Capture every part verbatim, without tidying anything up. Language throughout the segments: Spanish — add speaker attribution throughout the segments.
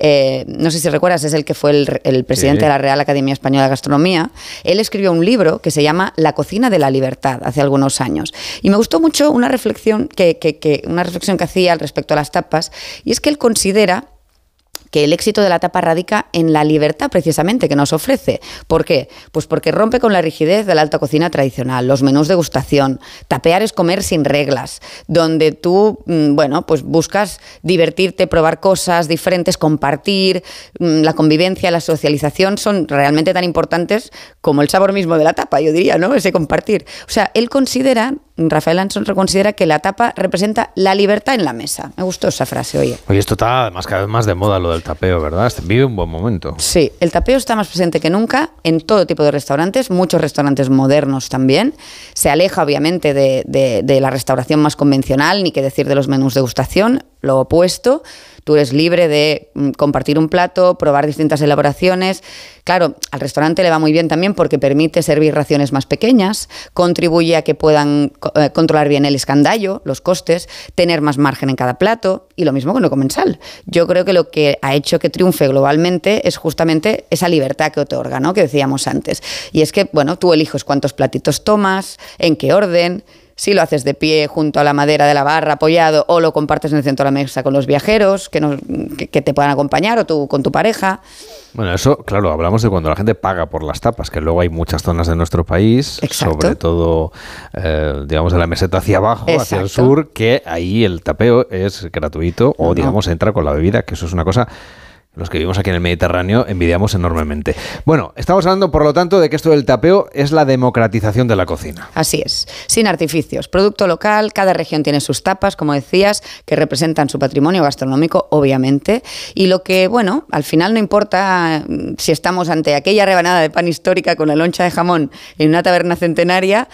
Speaker 1: eh, no sé si recuerdas, es el que fue el, el presidente sí. de la Real Academia Española de Gastronomía. Él escribió un libro que se llama La cocina de la libertad, hace algunos años. Y me gustó mucho una reflexión que, que, que, una reflexión que hacía al respecto a las tapas, y es que él considera que el éxito de la tapa radica en la libertad precisamente que nos ofrece. ¿Por qué? Pues porque rompe con la rigidez de la alta cocina tradicional, los menús de degustación. Tapear es comer sin reglas, donde tú, bueno, pues buscas divertirte, probar cosas diferentes, compartir. La convivencia, la socialización son realmente tan importantes como el sabor mismo de la tapa, yo diría, ¿no? Ese compartir. O sea, él considera, Rafael Anson considera que la tapa representa la libertad en la mesa. Me gustó esa frase, oye.
Speaker 2: Oye, esto está además cada vez más de moda, lo del tapeo, ¿verdad? Vive un buen momento.
Speaker 1: Sí, el tapeo está más presente que nunca en todo tipo de restaurantes, muchos restaurantes modernos también. Se aleja, obviamente, de, de, de la restauración más convencional, ni qué decir de los menús de degustación, lo opuesto. Tú eres libre de compartir un plato, probar distintas elaboraciones. Claro, al restaurante le va muy bien también porque permite servir raciones más pequeñas, contribuye a que puedan eh, controlar bien el escandallo, los costes, tener más margen en cada plato, y lo mismo con el comensal. Yo creo que lo que ha hecho que triunfe globalmente es justamente esa libertad que otorga, ¿no? Que decíamos antes. Y es que, bueno, tú eliges cuántos platitos tomas, en qué orden, si lo haces de pie junto a la madera de la barra apoyado o lo compartes en el centro de la mesa con los viajeros que, no, que, que te puedan acompañar o tú con tu pareja.
Speaker 2: Bueno, eso, claro, hablamos de cuando la gente paga por las tapas, que luego hay muchas zonas de nuestro país, exacto, sobre todo, eh, digamos, de la meseta hacia abajo, exacto, hacia el sur, que ahí el tapeo es gratuito o, no, digamos, entra con la bebida, que eso es una cosa... Los que vivimos aquí en el Mediterráneo envidiamos enormemente. Bueno, estamos hablando, por lo tanto, de que esto del tapeo es la democratización de la cocina.
Speaker 1: Así es, sin artificios. Producto local, cada región tiene sus tapas, como decías, que representan su patrimonio gastronómico, obviamente. Y lo que, bueno, al final no importa si estamos ante aquella rebanada de pan histórica con la loncha de jamón en una taberna centenaria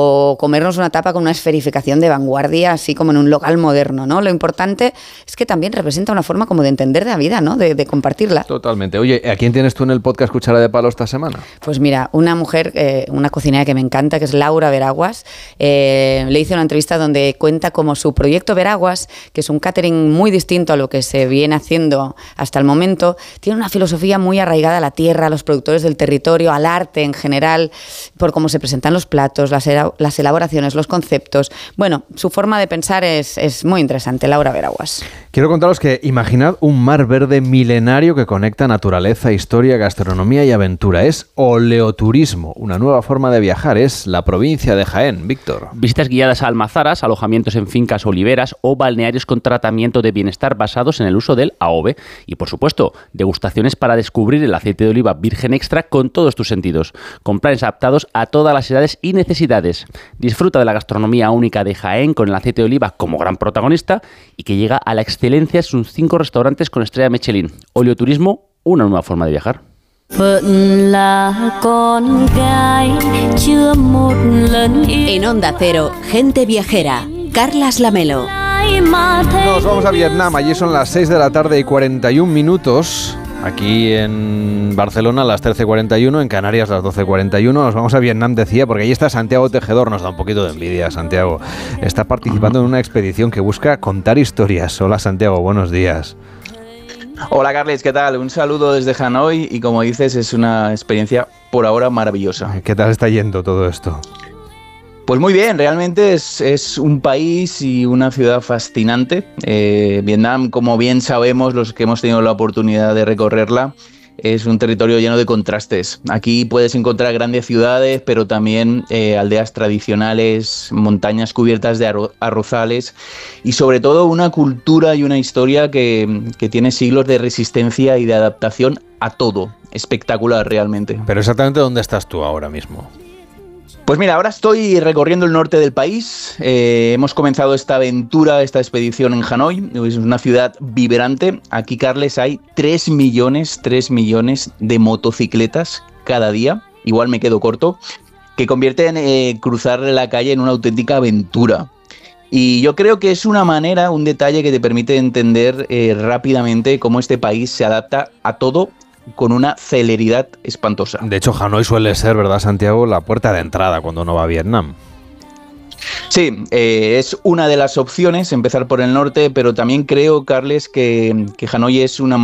Speaker 1: o comernos una tapa con una esferificación de vanguardia, así como en un local moderno, ¿no? Lo importante es que también representa una forma como de entender la vida, ¿no? De, de compartirla.
Speaker 2: Totalmente. Oye, ¿a quién tienes tú en el podcast Cuchara de Palo esta semana?
Speaker 1: Pues mira, una mujer, eh, una cocinera que me encanta, que es Laura Veraguas. Eh, le hice una entrevista donde cuenta cómo su proyecto Veraguas, que es un catering muy distinto a lo que se viene haciendo hasta el momento, tiene una filosofía muy arraigada a la tierra, a los productores del territorio, al arte en general, por cómo se presentan los platos, las, las elaboraciones, los conceptos. Bueno, su forma de pensar es, es muy interesante, Laura Veraguas.
Speaker 2: Quiero contaros que imaginad un mar verde milenario que conecta naturaleza, historia, gastronomía y aventura. Es oleoturismo, una nueva forma de viajar. Es la provincia de Jaén. Víctor.
Speaker 3: Visitas guiadas a almazaras, alojamientos en fincas oliveras o balnearios con tratamiento de bienestar basados en el uso del A O V. Y, por supuesto, degustaciones para descubrir el aceite de oliva virgen extra con todos tus sentidos. Con planes adaptados a todas las edades y necesidades. Disfruta de la gastronomía única de Jaén con el aceite de oliva como gran protagonista y que llega a la excelencia en sus cinco restaurantes con estrella Michelin. Oleoturismo, una nueva forma de viajar.
Speaker 4: En Onda Cero, gente viajera. Carlas Lamelo.
Speaker 2: Nos vamos a Vietnam. Allí son las seis de la tarde y cuarenta y un minutos. Aquí en Barcelona las trece cuarenta y uno, en Canarias las doce cuarenta y uno. Nos vamos a Vietnam, decía, porque allí está Santiago Tejedor. Nos da un poquito de envidia, Santiago. Está participando en una expedición que busca contar historias. Hola, Santiago, buenos días.
Speaker 5: Hola, Carles, ¿qué tal? Un saludo desde Hanoi y, como dices, es una experiencia por ahora maravillosa.
Speaker 2: ¿Qué tal está yendo todo esto?
Speaker 5: Pues muy bien, realmente es, es un país y una ciudad fascinante. Eh, Vietnam, como bien sabemos, los que hemos tenido la oportunidad de recorrerla, es un territorio lleno de contrastes. Aquí puedes encontrar grandes ciudades, pero también eh, aldeas tradicionales, montañas cubiertas de arro- arrozales y sobre todo una cultura y una historia que, que tiene siglos de resistencia y de adaptación a todo. Espectacular, realmente.
Speaker 2: Pero exactamente, ¿dónde estás tú ahora mismo?
Speaker 5: Pues mira, ahora estoy recorriendo el norte del país. Eh, hemos comenzado esta aventura, esta expedición en Hanoi. Es una ciudad vibrante. Aquí, Carles, hay tres millones, tres millones de motocicletas cada día. Igual me quedo corto. Que convierten eh, cruzar la calle en una auténtica aventura. Y yo creo que es una manera, un detalle que te permite entender eh, rápidamente cómo este país se adapta a todo con una celeridad espantosa.
Speaker 2: De hecho, Hanoi suele ser, ¿verdad, Santiago?, la puerta de entrada cuando uno va a Vietnam.
Speaker 5: Sí, eh, es una de las opciones, empezar por el norte, pero también creo, Carles, que, que Hanoi es una